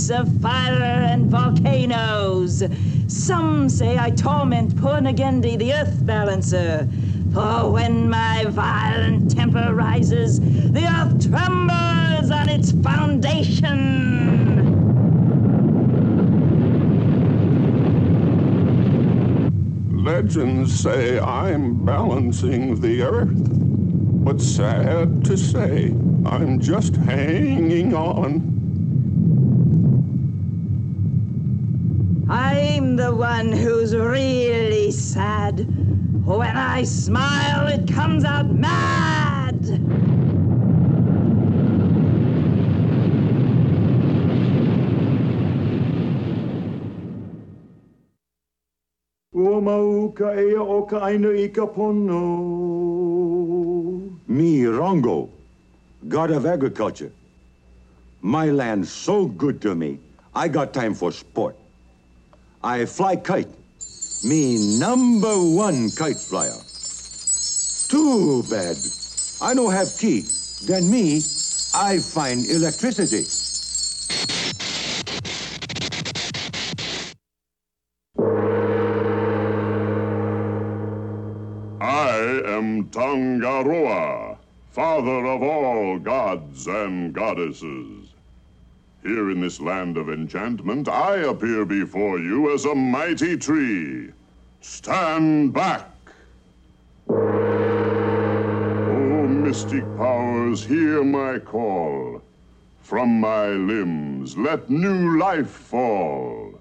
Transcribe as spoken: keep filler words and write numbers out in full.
flakes of fire and volcanoes. Some say I torment Purnagendi, the earth balancer. For when my violent temper rises, the earth trembles on its foundation. Legends say I'm balancing the earth, but sad to say, I'm just hanging on. I'm the one who's really sad. When I smile, it comes out mad. Ua mauka ea o ka aina I ka pono. Me, Rongo, god of agriculture. My land's so good to me, I got time for sport. I fly kite. Me number one kite flyer. Too bad. I don't have key. Then me, I find electricity. I am Tangaroa, father of all gods and goddesses. Here in this land of enchantment, I appear before you as a mighty tree. Stand back! Oh, mystic powers, hear my call. From my limbs, let new life fall.